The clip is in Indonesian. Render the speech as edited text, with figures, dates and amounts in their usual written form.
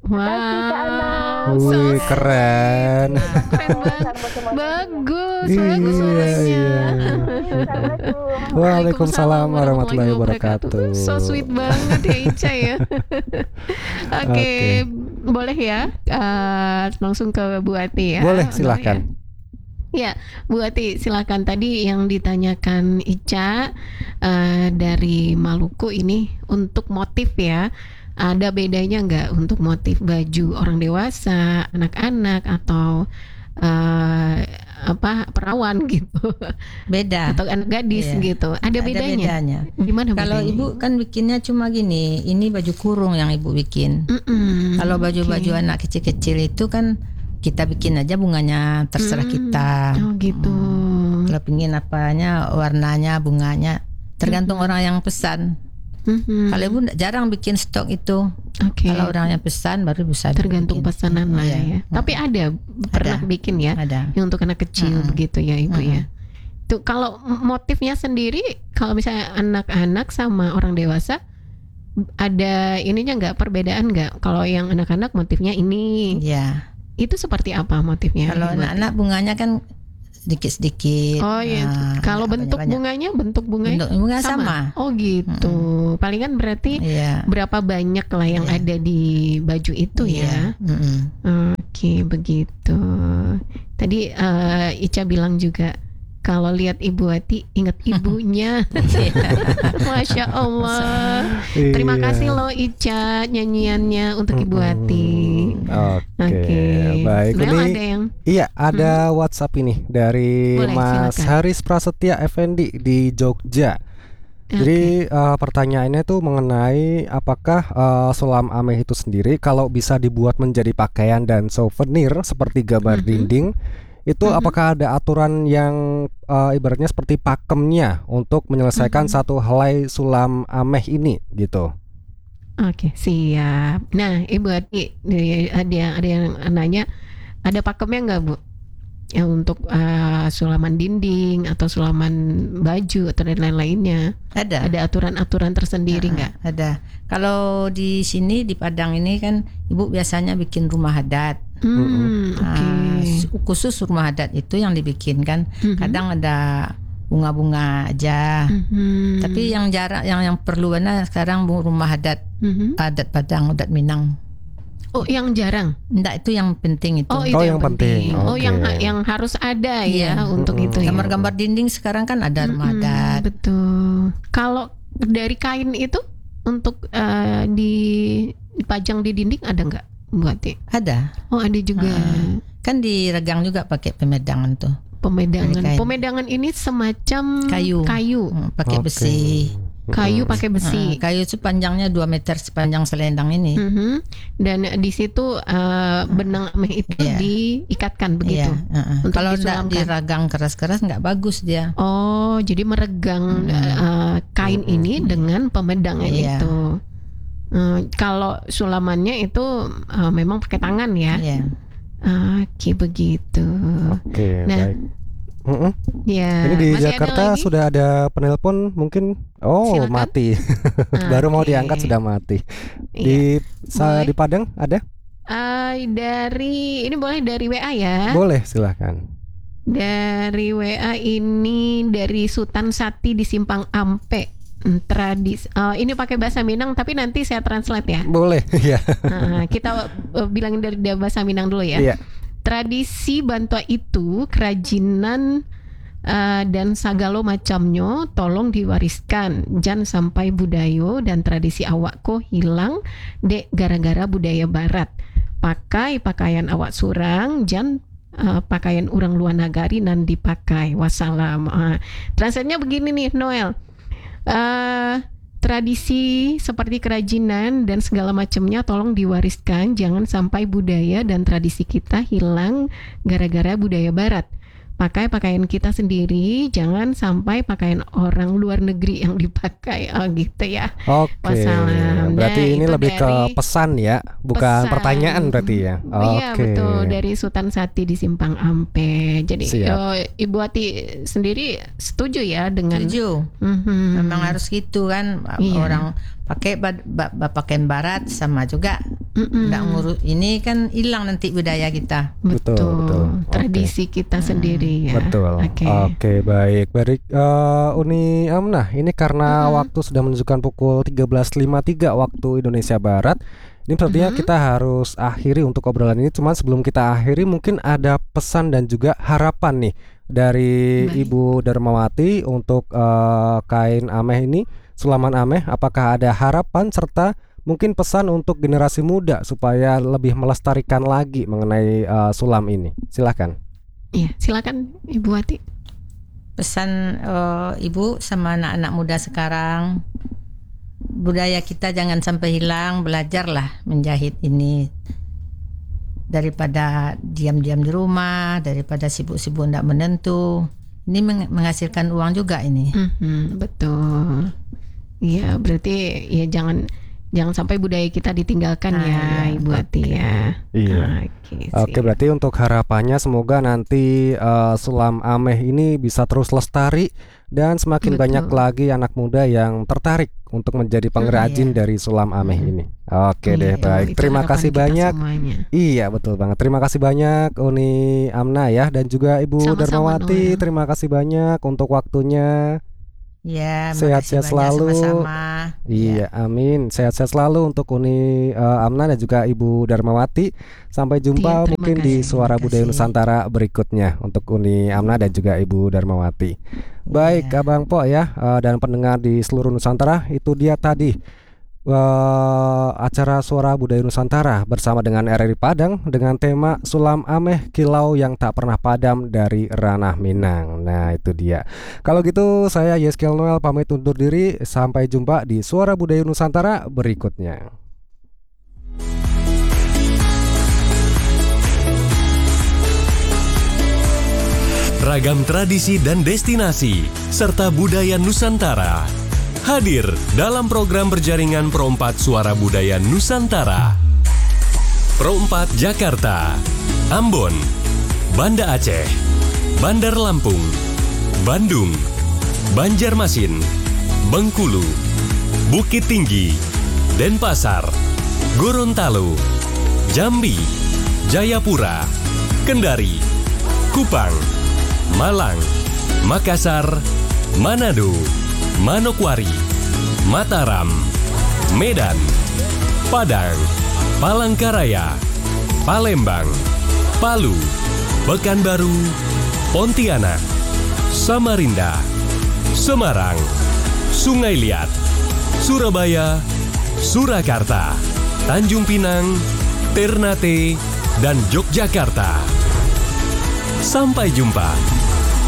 Wow, Wih, keren. keren banget. Bagus suaranya. Iya. Waalaikumsalam warahmatullahi wabarakatuh. So sweet banget ya Ica ya. Oke, boleh ya langsung ke Bu Ati ya. Boleh, silahkan. Ya, Bu Ati silakan. Tadi yang ditanyakan Ica dari Maluku ini untuk motif ya. Ada bedanya nggak untuk motif baju orang dewasa, anak-anak atau perawan gitu? Beda. Atau anak gadis gitu. Ada bedanya. Gimana Kalau bedanya? ibu kan bikinnya cuma gini, ini baju kurung yang ibu bikin. Kalau baju-baju anak kecil-kecil itu kan kita bikin aja bunganya, terserah kita. Oh gitu. Kalau pingin apanya, warnanya, bunganya, tergantung orang yang pesan. Kalau ibu jarang bikin stok itu. Kalau orang yang pesan baru bisa. Tergantung bikin. pesanan lah ya. Tapi ada pernah bikin ya. Ada. Yang untuk anak kecil begitu ya ibu ya. Tuh kalau motifnya sendiri, kalau misalnya anak-anak sama orang dewasa, ada ininya nggak, perbedaan nggak? Kalau yang anak-anak motifnya ini. Iya. Itu seperti apa motifnya? Kalau anak-anak bunganya kan sedikit-sedikit. Oh iya. Kalau bentuk bunganya, bentuk bunganya bunga sama. Oh gitu. Palingan berarti berapa banyak lah yang ada di baju itu ya. Oke, begitu. Tadi Ica bilang juga kalau lihat Ibu Ati ingat ibunya. Masya Allah. Terima kasih loh Ica nyanyiannya untuk Ibu Ati. Oke, baik. Ini Ini ada yang ada WhatsApp ini dari Boleh, Mas silakan. Haris Prasetya Effendi di Jogja. Jadi pertanyaannya tuh mengenai apakah sulam ameh itu sendiri kalau bisa dibuat menjadi pakaian dan souvenir seperti gambar dinding, itu apakah ada aturan yang ibaratnya seperti pakemnya untuk menyelesaikan satu helai sulam ameh ini gitu? Oke, siap. Nah, Ibu Ati, ada yang nanya, ada pakemnya nggak Bu? Yang untuk sulaman dinding atau sulaman baju atau dan lain-lainnya? Ada. Ada aturan-aturan tersendiri nggak? Ada. Kalau di sini di Padang ini kan ibu biasanya bikin rumah adat. Khusus rumah adat itu yang dibikin kan. Kadang ada bunga-bunga aja. Tapi yang jarang, yang perlu sekarang rumah adat, adat Padang, adat Minang. Oh, yang jarang. Enggak, itu yang penting itu. Oh, itu yang penting. Oh, Oke. yang harus ada ya untuk itu ya. Gambar-gambar dinding sekarang kan ada rumah adat. Betul. Kalau dari kain itu untuk dipajang di dinding ada nggak, Bu Ati? Ada. Oh, ada juga. Kan di Regang juga pakai pemedangan tuh. Pemedangan. Pemedangan ini semacam kayu. Pakai besi. Kayu pakai besi. Kayu itu panjangnya 2 meter sepanjang selendang ini. Dan di situ benang ameh itu diikatkan begitu. Untuk Kalau disulamkan. diragang keras-keras nggak bagus dia. Oh, jadi meregang kain ini dengan pemedangan itu. Kalau sulamannya itu memang pakai tangan ya. Oke, begitu. Oke, Nah, baik. Ya, ini di masih Jakarta ada lagi? sudah ada penelpon mungkin. Silakan. Mati. Baru mau diangkat sudah mati. Di Boleh. di Padang ada? Ini boleh dari WA ya. Boleh, silahkan. Dari WA ini dari Sultan Sati di Simpang Ampe. Ini pakai bahasa Minang tapi nanti saya translate ya. Boleh, ya. Kita bilangin dari bahasa Minang dulu ya. Iya. Tradisi bantua itu kerajinan dan sagalo macamnya tolong diwariskan, jangan sampai budaya dan tradisi awakku hilang dek gara-gara budaya barat. Pakai pakaian awak surang, jangan pakaian orang luar negari nan dipakai. Wassalam. Translate-nya begini nih Noel. Tradisi seperti kerajinan dan segala macamnya tolong diwariskan, jangan sampai budaya dan tradisi kita hilang gara-gara budaya barat. Pakai pakaian kita sendiri, jangan sampai pakaian orang luar negeri yang dipakai. Oh gitu ya. Oke. Wassalam. Berarti Nah, ini itu lebih ke dari pesan ya, bukan pesan. pertanyaan berarti ya. Iya Oke. betul, dari Sultan Sati di Simpang Ampe. Jadi Ibu Ati sendiri setuju ya dengan Setuju. Memang harus gitu kan. Iya. Orang pakai pakaian barat sama juga nggak ngurus ini kan hilang nanti budaya kita. Betul. Tradisi kita sendiri ya. Betul. Oke, baik. Uni Amnah, ini karena waktu sudah menunjukkan pukul 13.53 waktu Indonesia Barat. Ini sepertinya kita harus akhiri untuk obrolan ini. Cuman sebelum kita akhiri, mungkin ada pesan dan juga harapan nih dari Ibu Darmawati untuk kain ameh ini, sulaman ameh. Apakah ada harapan serta mungkin pesan untuk generasi muda supaya lebih melestarikan lagi mengenai sulam ini? Silakan. Iya, silakan Ibu Wati. Pesan Ibu sama anak-anak muda sekarang, budaya kita jangan sampai hilang, belajarlah menjahit ini. Daripada diam-diam di rumah, daripada sibuk-sibuk tidak menentu. Ini menghasilkan uang juga ini. Betul. Iya, berarti ya jangan sampai budaya kita ditinggalkan ya, Ibu Ati ya. Iya. Oke, berarti untuk harapannya semoga nanti sulam ameh ini bisa terus lestari dan semakin banyak lagi anak muda yang tertarik untuk menjadi pengrajin dari sulam ameh ini. Oke deh, baik. Terima kasih banyak. Iya, betul banget. Terima kasih banyak Uni Amnah ya, dan juga Ibu Darmawati. Terima kasih banyak untuk waktunya. Ya, sehat-sehat selalu. Sama-sama. Iya, amin. Sehat-sehat selalu untuk Uni Amnah dan juga Ibu Darmawati. Sampai jumpa mungkin di Suara Budaya Nusantara berikutnya untuk Uni Amnah dan juga Ibu Darmawati. Baik, Abang Po ya, dan pendengar di seluruh Nusantara, itu dia tadi acara Suara Budaya Nusantara bersama dengan RRI Padang dengan tema Sulam Ameh Kilau yang Tak Pernah Padam dari Ranah Minang. Nah, itu dia. Kalau gitu saya Yeskel Noel pamit undur diri. Sampai jumpa di Suara Budaya Nusantara berikutnya. Ragam tradisi dan destinasi serta budaya Nusantara hadir dalam program berjaringan Pro 4 Suara Budaya Nusantara. Pro 4 Jakarta, Ambon, Banda Aceh, Bandar Lampung, Bandung, Banjarmasin, Bengkulu, Bukit Tinggi, Denpasar, Gorontalo, Jambi, Jayapura, Kendari, Kupang, Malang, Makassar, Manado, Manokwari, Mataram, Medan, Padang, Palangkaraya, Palembang, Palu, Pekanbaru, Pontianak, Samarinda, Semarang, Sungai Liat, Surabaya, Surakarta, Tanjung Pinang, Ternate, dan Yogyakarta. Sampai jumpa.